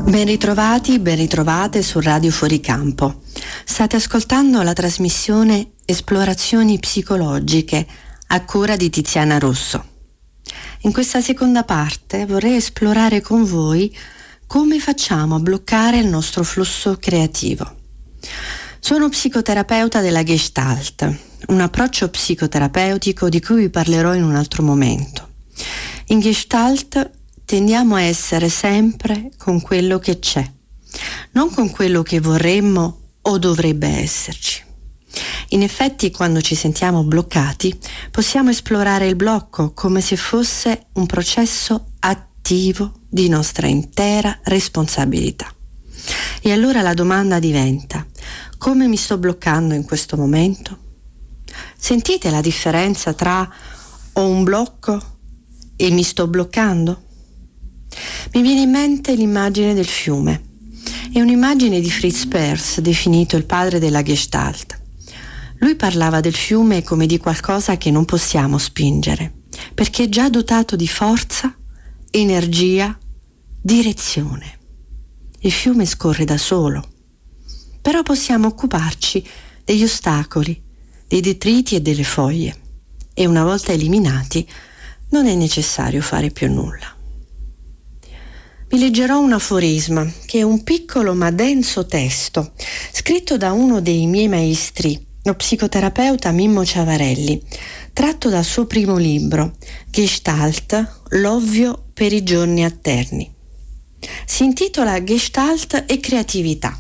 Ben ritrovati, ben ritrovate su Radio Fuoricampo. State ascoltando la trasmissione Esplorazioni psicologiche a cura di Tiziana Rosso. In questa seconda parte vorrei esplorare con voi come facciamo a bloccare il nostro flusso creativo. Sono psicoterapeuta della Gestalt, un approccio psicoterapeutico di cui vi parlerò in un altro momento. In Gestalt tendiamo a essere sempre con quello che c'è, non con quello che vorremmo o dovrebbe esserci. In effetti, quando ci sentiamo bloccati, possiamo esplorare il blocco come se fosse un processo attivo di nostra intera responsabilità. E allora la domanda diventa: come mi sto bloccando in questo momento? Sentite la differenza tra ho un blocco e mi sto bloccando? Mi viene in mente l'immagine del fiume. È un'immagine di Fritz Perls, definito il padre della Gestalt. Lui parlava del fiume come di qualcosa che non possiamo spingere, perché è già dotato di forza, energia, direzione. Il fiume scorre da solo, però possiamo occuparci degli ostacoli, dei detriti e delle foglie, e una volta eliminati non è necessario fare più nulla. Vi leggerò un aforisma, che è un piccolo ma denso testo, scritto da uno dei miei maestri, lo psicoterapeuta Mimmo Ciavarelli, tratto dal suo primo libro, Gestalt, l'ovvio per i giorni alterni. Si intitola Gestalt e creatività.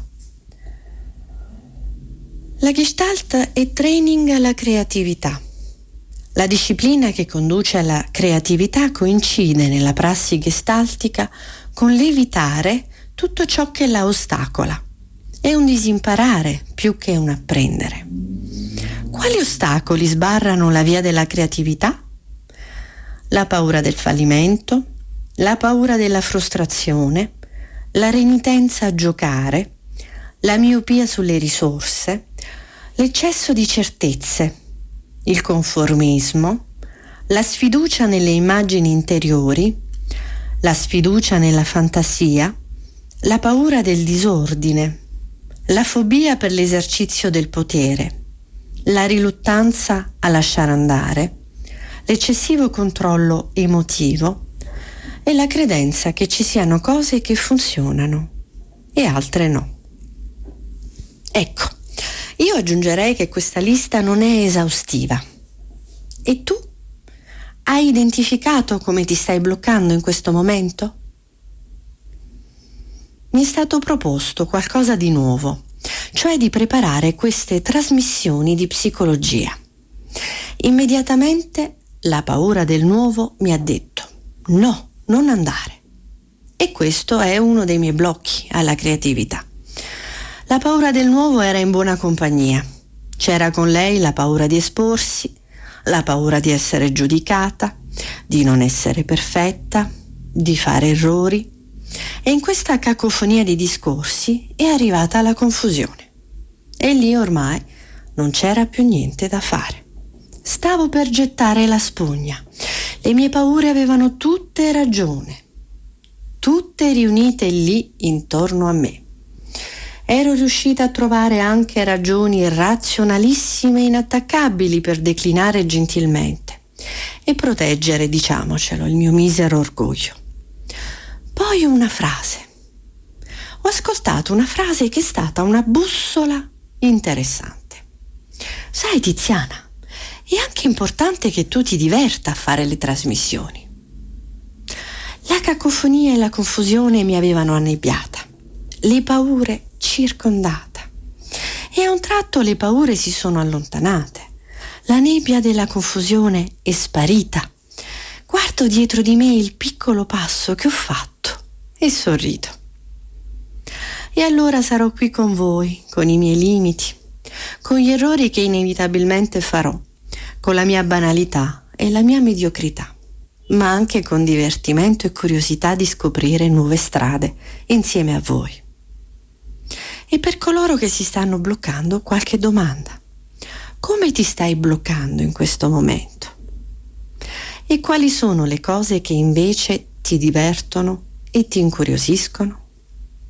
La Gestalt è training alla creatività. La disciplina che conduce alla creatività coincide nella prassi gestaltica con l'evitare tutto ciò che la ostacola. È un disimparare più che un apprendere. Quali ostacoli sbarrano la via della creatività? La paura del fallimento, la paura della frustrazione, la renitenza a giocare, la miopia sulle risorse, l'eccesso di certezze, il conformismo, la sfiducia nelle immagini interiori, la sfiducia nella fantasia, la paura del disordine, la fobia per l'esercizio del potere, la riluttanza a lasciare andare, l'eccessivo controllo emotivo e la credenza che ci siano cose che funzionano e altre no. Ecco, io aggiungerei che questa lista non è esaustiva. E tu? Hai identificato come ti stai bloccando in questo momento? Mi è stato proposto qualcosa di nuovo, cioè di preparare queste trasmissioni di psicologia. Immediatamente la paura del nuovo mi ha detto: no, non andare. E questo è uno dei miei blocchi alla creatività. La paura del nuovo era in buona compagnia. C'era con lei la paura di esporsi, la paura di essere giudicata, di non essere perfetta, di fare errori. E in questa cacofonia di discorsi è arrivata la confusione. E lì ormai non c'era più niente da fare. Stavo per gettare la spugna. Le mie paure avevano tutte ragione, tutte riunite lì intorno a me. Ero riuscita a trovare anche ragioni razionalissime e inattaccabili per declinare gentilmente e proteggere, diciamocelo, il mio misero orgoglio. Poi una frase. Ho ascoltato una frase che è stata una bussola interessante. Sai, Tiziana, è anche importante che tu ti diverta a fare le trasmissioni. La cacofonia e la confusione mi avevano annebbiata, le paure circondata, e a un tratto le paure si sono allontanate, la nebbia della confusione è sparita. Guardo dietro di me il piccolo passo che ho fatto e sorrido. E allora sarò qui con voi, con i miei limiti, con gli errori che inevitabilmente farò, con la mia banalità e la mia mediocrità, ma anche con divertimento e curiosità di scoprire nuove strade insieme a voi. E per coloro che si stanno bloccando, qualche domanda. Come ti stai bloccando in questo momento? E quali sono le cose che invece ti divertono e ti incuriosiscono?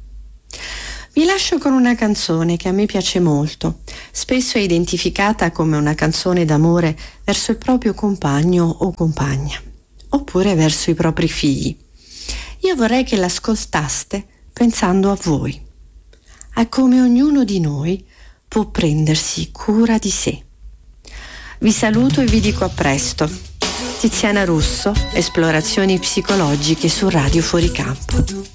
Vi lascio con una canzone che a me piace molto. Spesso è identificata come una canzone d'amore verso il proprio compagno o compagna, oppure verso i propri figli. Io vorrei che l'ascoltaste pensando a voi, a come ognuno di noi può prendersi cura di sé. Vi saluto e vi dico a presto. Tiziana Russo, Esplorazioni psicologiche su Radio Fuoricampo.